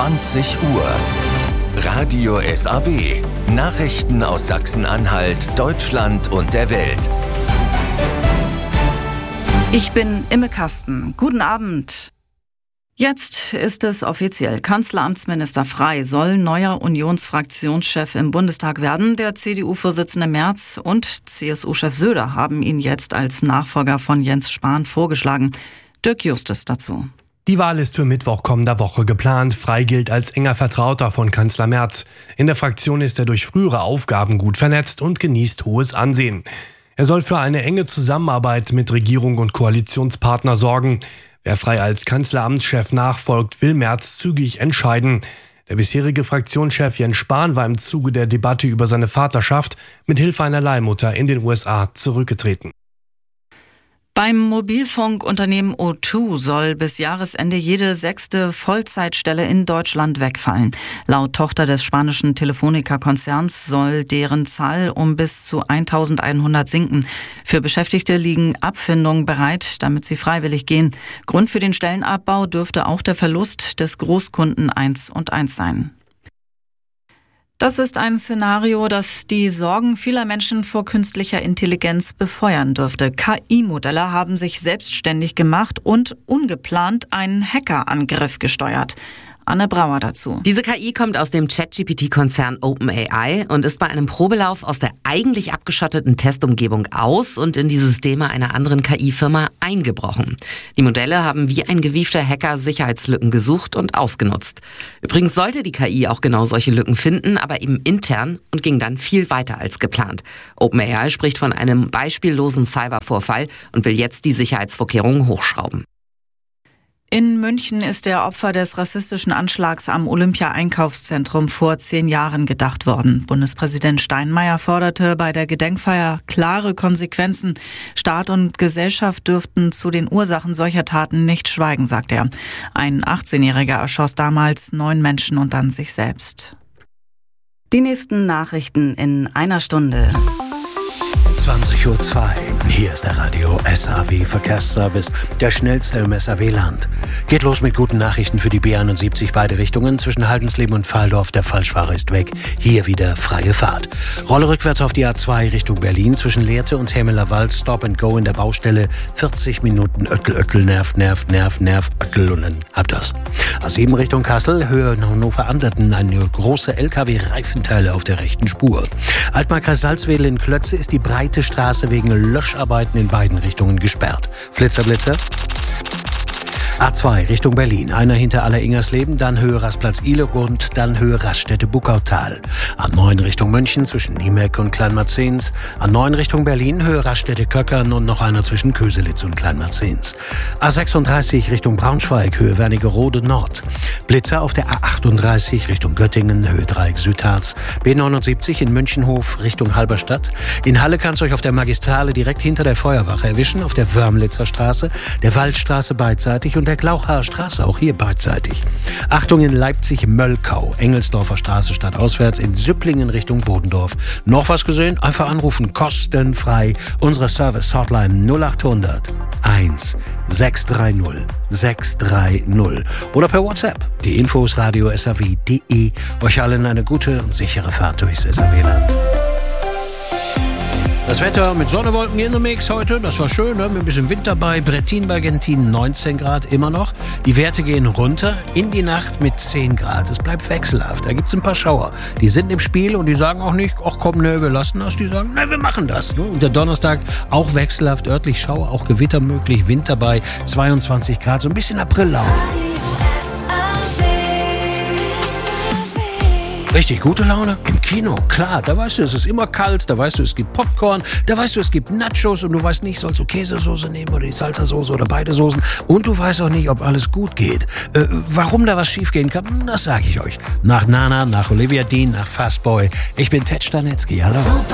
20 Uhr. Radio SAW. Nachrichten aus Sachsen-Anhalt, Deutschland und der Welt. Ich bin Imme Kasten. Guten Abend. Jetzt ist es offiziell. Kanzleramtsminister Frey soll neuer Unionsfraktionschef im Bundestag werden. Der CDU-Vorsitzende Merz und CSU-Chef Söder haben ihn jetzt als Nachfolger von Jens Spahn vorgeschlagen. Dirk Justus dazu. Die Wahl ist für Mittwoch kommender Woche geplant. Frey gilt als enger Vertrauter von Kanzler Merz. In der Fraktion ist er durch frühere Aufgaben gut vernetzt und genießt hohes Ansehen. Er soll für eine enge Zusammenarbeit mit Regierung und Koalitionspartner sorgen. Wer Frey als Kanzleramtschef nachfolgt, will Merz zügig entscheiden. Der bisherige Fraktionschef Jens Spahn war im Zuge der Debatte über seine Vaterschaft mit Hilfe einer Leihmutter in den USA zurückgetreten. Beim Mobilfunkunternehmen O2 soll bis Jahresende jede 6. Vollzeitstelle in Deutschland wegfallen. Laut Tochter des spanischen Telefonica-Konzerns soll deren Zahl um bis zu 1100 sinken. Für Beschäftigte liegen Abfindungen bereit, damit sie freiwillig gehen. Grund für den Stellenabbau dürfte auch der Verlust des Großkunden 1&1 sein. Das ist ein Szenario, das die Sorgen vieler Menschen vor künstlicher Intelligenz befeuern dürfte. KI-Modelle haben sich selbstständig gemacht und ungeplant einen Hackerangriff gesteuert. Anne Brauer dazu. Diese KI kommt aus dem ChatGPT-Konzern OpenAI und ist bei einem Probelauf aus der eigentlich abgeschotteten Testumgebung aus und in die Systeme einer anderen KI-Firma eingebrochen. Die Modelle haben wie ein gewiefter Hacker Sicherheitslücken gesucht und ausgenutzt. Übrigens sollte die KI auch genau solche Lücken finden, aber eben intern und ging dann viel weiter als geplant. OpenAI spricht von einem beispiellosen Cybervorfall und will jetzt die Sicherheitsvorkehrungen hochschrauben. In München ist der Opfer des rassistischen Anschlags am Olympia-Einkaufszentrum vor 10 Jahren gedacht worden. Bundespräsident Steinmeier forderte bei der Gedenkfeier klare Konsequenzen. Staat und Gesellschaft dürften zu den Ursachen solcher Taten nicht schweigen, sagt er. Ein 18-Jähriger erschoss damals 9 Menschen und dann sich selbst. Die nächsten Nachrichten in einer Stunde. 20:02 Uhr. Hier ist der Radio SAW Verkehrsservice, der schnellste im SAW-Land. Geht los mit guten Nachrichten für die B71 beide Richtungen. Zwischen Haldensleben und Pfahldorf, der Falschfahrer ist weg. Hier wieder freie Fahrt. Rolle rückwärts auf die A2 Richtung Berlin. Zwischen Lehrte und Hämelerwald, Stop and Go in der Baustelle. 40 Minuten Öttel, Nerv, Öttel und dann habt das. A7 Richtung Kassel, Höhe Hannover-Anderten, eine große LKW-Reifenteile auf der rechten Spur. Altmark-Salzwedel in Klötze ist die breite Straße wegen Löscharbeiten in beiden Richtungen gesperrt. Blitzer. A2 Richtung Berlin. Einer hinter Aller-Ingersleben, dann Höhe Rastplatz-Ihlegrund, dann Höhe Raststätte-Buckautal. A9 Richtung München zwischen Niemeck und Kleinmarzens. A9 Richtung Berlin, Höhe Raststätte-Köckern und noch einer zwischen Köselitz und Kleinmarzens. A36 Richtung Braunschweig, Höhe Wernigerode Nord. Blitzer auf der A38 Richtung Göttingen, Höhe Dreieck Südharz. B79 in Münchenhof Richtung Halberstadt. In Halle kann es euch auf der Magistrale direkt hinter der Feuerwache erwischen, auf der Wörmlitzer Straße, der Waldstraße beidseitig und der Glauchaer Straße, auch hier beidseitig. Achtung in Leipzig-Möllkau, Engelsdorfer Straße stadtauswärts, in Süpplingen Richtung Bodendorf. Noch was gesehen? Einfach anrufen, kostenfrei. Unsere Service-Hotline 0800 1 630 630 oder per WhatsApp. Die Infos radio-saw.de. Euch allen eine gute und sichere Fahrt durchs SAW-Land. Das Wetter mit Sonne, Wolken in the Mix heute, das war schön, ne? Mit ein bisschen Wind dabei. Brettin bei Gentin 19 Grad immer noch. Die Werte gehen runter in die Nacht mit 10 Grad. Es bleibt wechselhaft, da gibt es ein paar Schauer. Die sind im Spiel und die sagen auch nicht, ach komm, ne, wir lassen das. Die sagen, ne, wir machen das. Ne? Und der Donnerstag auch wechselhaft, örtlich Schauer, auch Gewitter möglich, Wind dabei, 22 Grad, so ein bisschen Aprillaune. Richtig gute Laune im Kino, klar, da weißt du, es ist immer kalt, da weißt du, es gibt Popcorn, da weißt du, es gibt Nachos und du weißt nicht, sollst du Käsesoße nehmen oder die Salsa-Soße oder beide Soßen und du weißt auch nicht, ob alles gut geht. Warum da was schiefgehen kann, das sage ich euch. Nach Nana, nach Olivia Dean, nach Fastboy. Ich bin Ted Stanetzky, hallo.